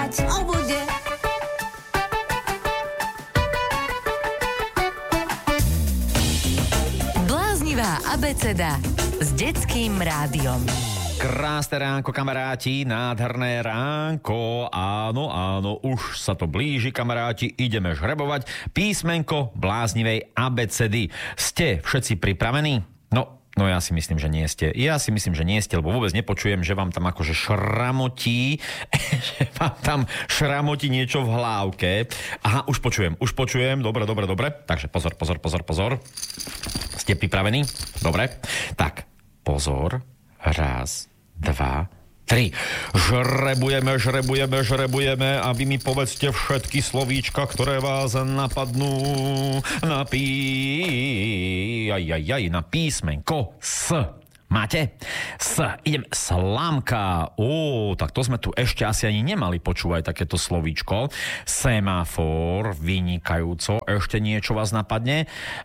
viac o vode. Bláznivá abeceda s detským rádiom. Krásne ránko, kamaráti, nádherné ránko. Áno, už sa to blíži, kamaráti, ideme žrebovať písmenko bláznivej abecedy. Ste všetci pripravení? No ja si myslím, že nie ste. Lebo vôbec nepočujem, že vám tam akože šramotí, niečo v hlávke. Aha, už počujem, dobre. Takže pozor. Ste pripravení? Dobre. Tak, pozor. Raz, 2, 3. Žrebujeme a vy mi povedzte všetky slovíčka, ktoré vás napadnú na písmenko S. Máte? Ideme. Slámka. Tak to sme tu ešte asi ani nemali počúvať takéto slovíčko. Semafor, vynikajúco. Ešte niečo vás napadne?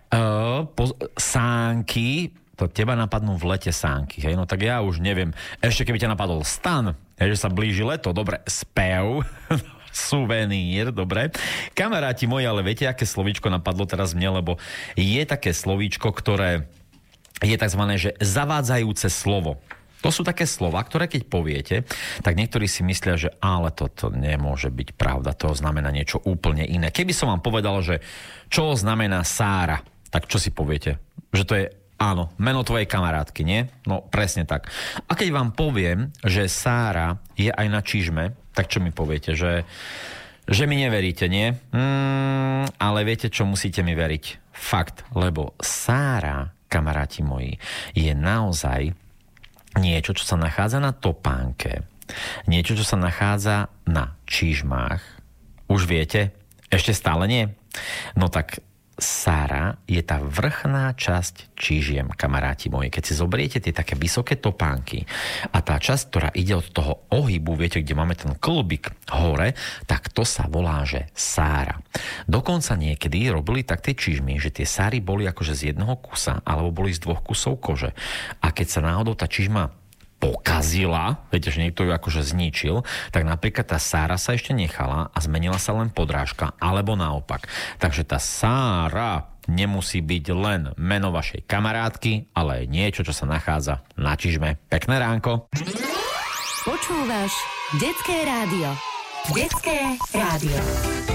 Sánky. To teba napadnú v lete sánky, hej? No tak ja už neviem. Ešte keby ťa napadol stan, že sa blíži leto, dobre, spev, suvenír, dobre. Kamaráti moji, ale viete, aké slovíčko napadlo teraz mne, lebo je také slovíčko, ktoré je takzvané, že zavádzajúce slovo. To sú také slova, ktoré keď poviete, tak niektorí si myslia, že ale toto nemôže byť pravda, to znamená niečo úplne iné. Keby som vám povedal, že čo znamená Sára, tak čo si poviete? Že to je áno, meno tvojej kamarátky, nie? No, presne tak. A keď vám poviem, že Sára je aj na čižme, tak čo mi poviete? Že mi neveríte, nie? Ale viete, čo musíte mi veriť? Fakt, lebo Sára, kamaráti moji, je naozaj niečo, čo sa nachádza na topánke. Niečo, čo sa nachádza na čižmách. Už viete? Ešte stále nie? No tak Sára je tá vrchná časť čižiem, kamaráti moji. Keď si zoberiete tie také vysoké topánky a tá časť, ktorá ide od toho ohybu, viete, kde máme ten klobík hore, tak to sa volá, že Sára. Dokonca niekedy robili tak tie čižmy, že tie sáry boli akože z jednoho kusa, alebo boli z 2 kusov kože. A keď sa náhodou tá čižma pokazila, viete, že niekto ju akože zničil, tak napríklad tá Sára sa ešte nechala a zmenila sa len podrážka, alebo naopak. Takže tá Sára nemusí byť len meno vašej kamarátky, ale aj niečo, čo sa nachádza na čižme. Pekné ránko. Počúvaš Detské rádio. Detské rádio.